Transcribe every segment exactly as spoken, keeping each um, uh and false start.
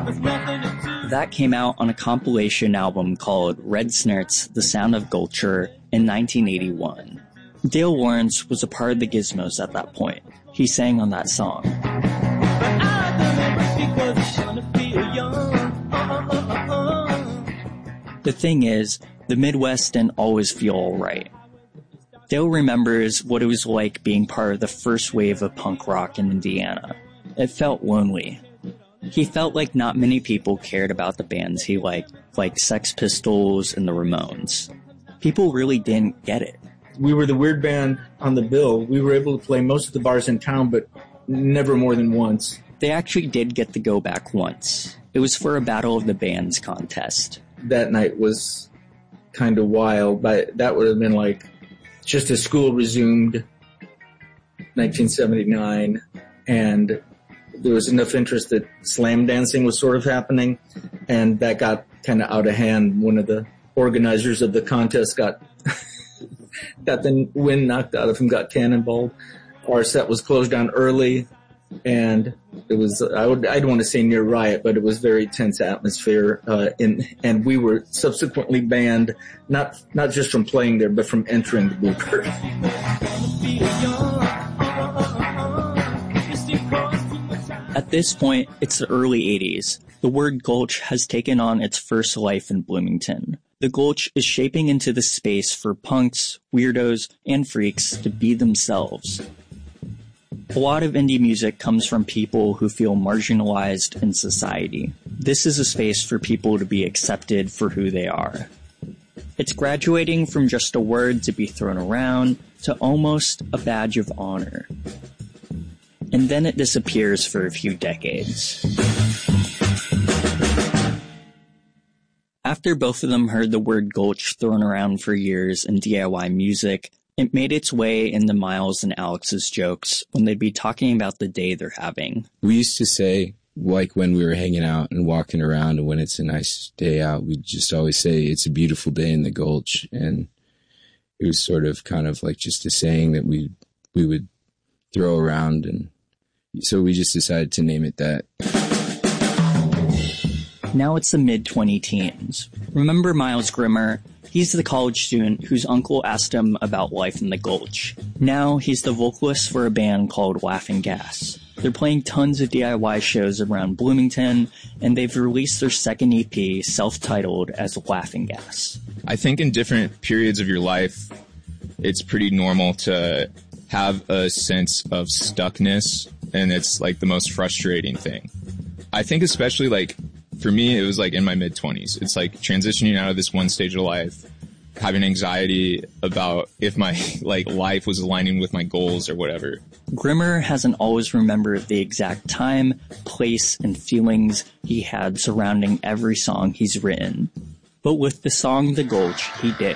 That came out on a compilation album called Red Snert's The Sound of Gulcher in nineteen eighty-one. Dale Lawrence was a part of the Gizmos at that point. He sang on that song. The thing is, the Midwest didn't always feel alright. Dale remembers what it was like being part of the first wave of punk rock in Indiana. It felt lonely. He felt like not many people cared about the bands he liked, like Sex Pistols and the Ramones. People really didn't get it. We were the weird band on the bill. We were able to play most of the bars in town, but never more than once. They actually did get to go back once. It was for a Battle of the Bands contest. That night was kind of wild, but that would have been like just as school resumed, nineteen seventy-nine, and there was enough interest that slam dancing was sort of happening, and that got kind of out of hand. One of the organizers of the contest got got the wind knocked out of him, got cannonballed. Our set was closed down early, and it was, I would, I don't want to say near riot, but it was very tense atmosphere, uh, in, and we were subsequently banned, not, not just from playing there, but from entering the Bluebird. At this point, it's the early eighties. The word Gulch has taken on its first life in Bloomington. The Gulch is shaping into the space for punks, weirdos, and freaks to be themselves. A lot of indie music comes from people who feel marginalized in society. This is a space for people to be accepted for who they are. It's graduating from just a word to be thrown around to almost a badge of honor. And then it disappears for a few decades. After both of them heard the word Gulch thrown around for years in D I Y music, it made its way into Miles and Alex's jokes when they'd be talking about the day they're having. We used to say, like when we were hanging out and walking around, and when it's a nice day out, we'd just always say, it's a beautiful day in the Gulch. And it was sort of kind of like just a saying that we we would throw around, and so we just decided to name it that. Now it's the mid-twenty teens. Remember Miles Grimmer? He's the college student whose uncle asked him about life in the Gulch. Now he's the vocalist for a band called Laughing Gas. They're playing tons of D I Y shows around Bloomington, and they've released their second E P, self-titled as Laughing Gas. I think in different periods of your life, it's pretty normal to have a sense of stuckness, and it's like the most frustrating thing. I think especially like for me, it was like in my mid-twenties. It's like transitioning out of this one stage of life, having anxiety about if my like life was aligning with my goals or whatever. Grimmer hasn't always remembered the exact time, place, and feelings he had surrounding every song he's written. But with the song The Gulch, he did.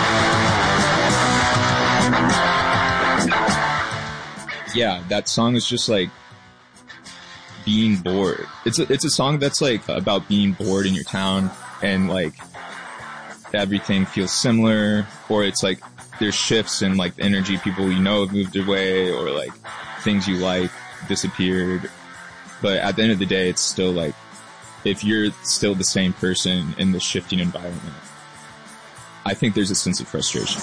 Yeah, that song is just like being bored. It's a, it's a song that's like about being bored in your town, and like everything feels similar, or it's like there's shifts in like the energy. People you know have moved away, or like things you like disappeared. But at the end of the day, it's still like if you're still the same person in the shifting environment, I think there's a sense of frustration.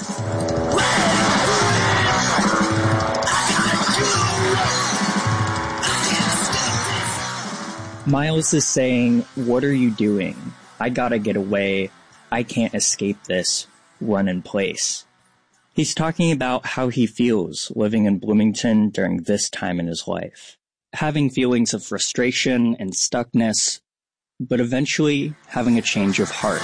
Miles is saying, what are you doing? I gotta get away. I can't escape this. Run in place. He's talking about how he feels living in Bloomington during this time in his life. Having feelings of frustration and stuckness, but eventually having a change of heart.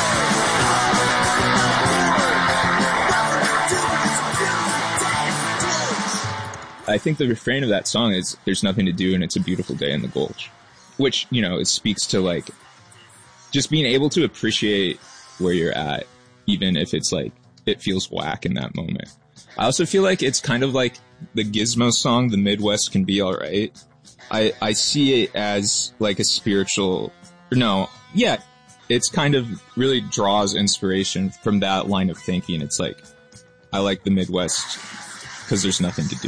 I think the refrain of that song is, there's nothing to do and it's a beautiful day in the Gulch. Which, you know, it speaks to like just being able to appreciate where you're at, even if it's like it feels whack in that moment. I also feel like it's kind of like the Gizmo song, The Midwest Can Be Alright. I, I see it as like a spiritual, no, yeah, it's kind of really draws inspiration from that line of thinking. It's like, I like the Midwest because there's nothing to do.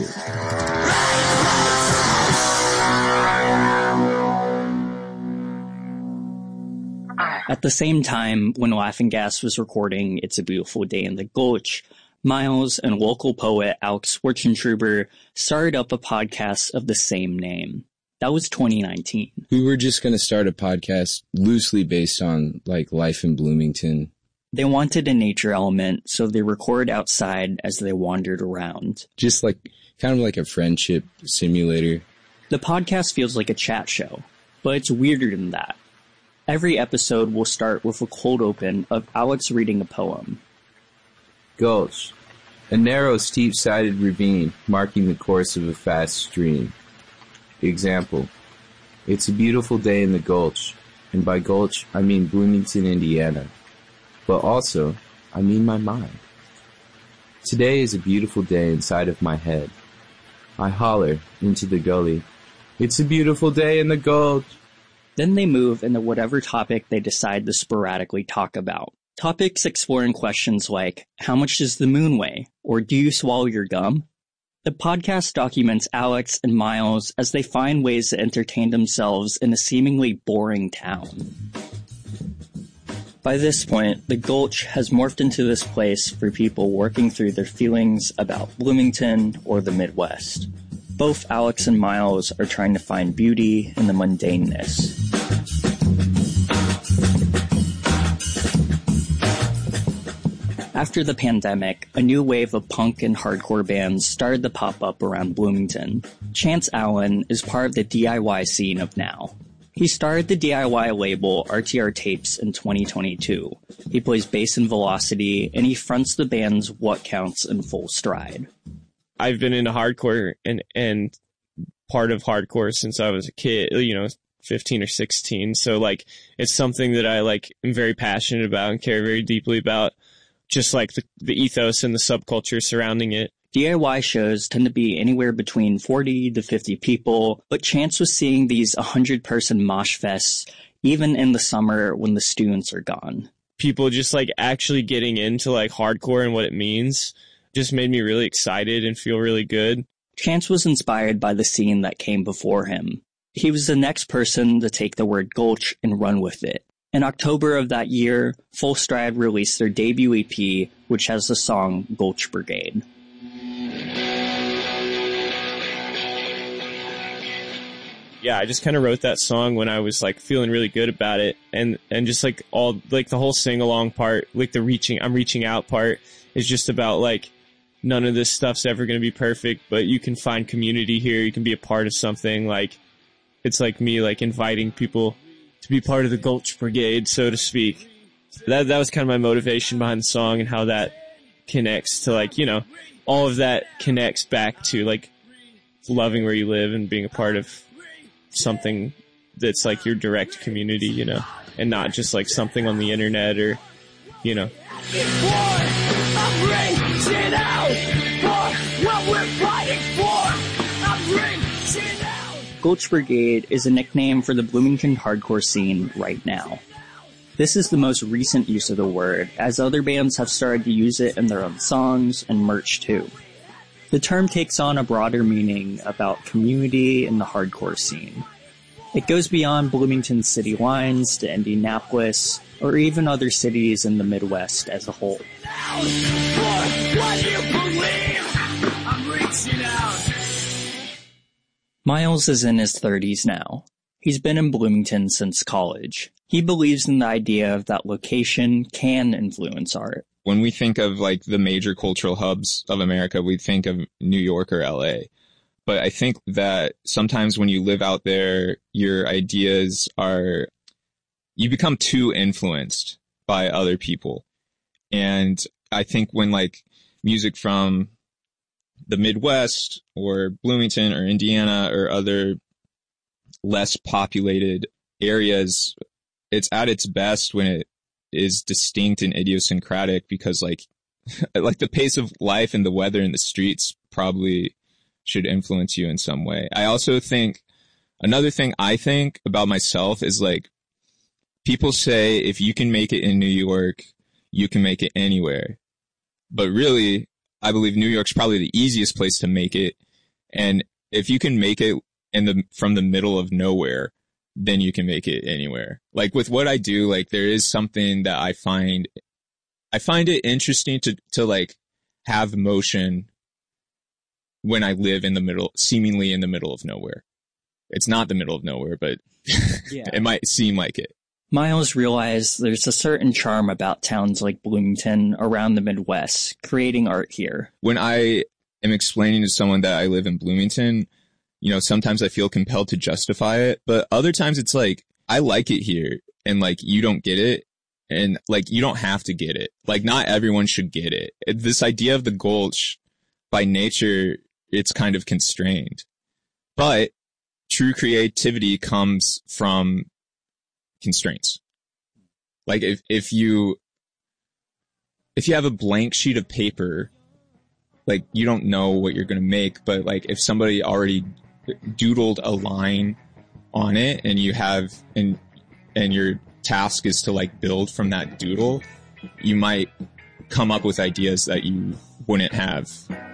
At the same time, when Laughing Gas was recording It's a Beautiful Day in the Gulch, Miles and local poet Alex Schwartzentruber started up a podcast of the same name. That was twenty nineteen. We were just going to start a podcast loosely based on, like, life in Bloomington. They wanted a nature element, so they recorded outside as they wandered around. Just like, kind of like a friendship simulator. The podcast feels like a chat show, but it's weirder than that. Every episode will start with a cold open of Alex reading a poem. Gulch, a narrow, steep-sided ravine marking the course of a fast stream. Example, it's a beautiful day in the Gulch, and by Gulch I mean Bloomington, Indiana. But also, I mean my mind. Today is a beautiful day inside of my head. I holler into the gully, it's a beautiful day in the Gulch. Then they move into whatever topic they decide to sporadically talk about. Topics exploring questions like, how much does the moon weigh? Or do you swallow your gum? The podcast documents Alex and Miles as they find ways to entertain themselves in a seemingly boring town. By this point, the Gulch has morphed into this place for people working through their feelings about Bloomington or the Midwest. Both Alex and Miles are trying to find beauty in the mundaneness. After the pandemic, a new wave of punk and hardcore bands started to pop up around Bloomington. Chance Allen is part of the D I Y scene of now. He started the D I Y label R T R Tapes in twenty twenty-two. He plays bass in Velocity, and he fronts the bands What Counts and Full Stride. I've been into hardcore and, and part of hardcore since I was a kid, you know, fifteen or sixteen. So, like, it's something that I, like, am very passionate about and care very deeply about. Just like the, the ethos and the subculture surrounding it. D I Y shows tend to be anywhere between forty to fifty people, but Chance was seeing these one hundred person mosh fests even in the summer when the students are gone. People just like actually getting into like hardcore and what it means just made me really excited and feel really good. Chance was inspired by the scene that came before him. He was the next person to take the word Gulch and run with it. In October of that year, Full Stride released their debut E P, which has the song Gulch Brigade. Yeah, I just kind of wrote that song when I was like feeling really good about it, and and just like all like the whole sing along part, like the reaching I'm reaching out part is just about like none of this stuff's ever going to be perfect, but you can find community here, you can be a part of something. Like it's like me like inviting people to be part of the Gulch Brigade, so to speak. That that was kind of my motivation behind the song, and how that connects to like, you know, all of that connects back to like loving where you live and being a part of something that's like your direct community, you know, and not just like something on the internet or, you know. Gulch Brigade is a nickname for the Bloomington hardcore scene right now. This is the most recent use of the word, as other bands have started to use it in their own songs and merch too. The term takes on a broader meaning about community in the hardcore scene. It goes beyond Bloomington city lines to Indianapolis, or even other cities in the Midwest as a whole. Miles is in his thirties now. He's been in Bloomington since college. He believes in the idea that location can influence art. When we think of like the major cultural hubs of America, we think of New York or L A. But I think that sometimes when you live out there, your ideas are, you become too influenced by other people. And I think when like music from the Midwest or Bloomington or Indiana or other less populated areas, it's at its best when it is distinct and idiosyncratic, because like like the pace of life and the weather in the streets probably should influence you in some way. I also think another thing I think about myself is like people say if you can make it in New York, you can make it anywhere. But really, I believe New York's probably the easiest place to make it. And if you can make it in the from the middle of nowhere, then you can make it anywhere. Like with what I do, like there is something that I find, I find it interesting to, to like have motion when I live in the middle, seemingly in the middle of nowhere. It's not the middle of nowhere, but yeah. It might seem like it. Miles realized there's a certain charm about towns like Bloomington around the Midwest, creating art here. When I am explaining to someone that I live in Bloomington, you know, sometimes I feel compelled to justify it, but other times it's like, I like it here and like, you don't get it. And like, you don't have to get it. Like, not everyone should get it. This idea of the Gulch, by nature, it's kind of constrained, but true creativity comes from constraints. Like if, if you, if you have a blank sheet of paper, like you don't know what you're going to make, but like if somebody already doodled a line on it and you have, and, and your task is to like build from that doodle, you might come up with ideas that you wouldn't have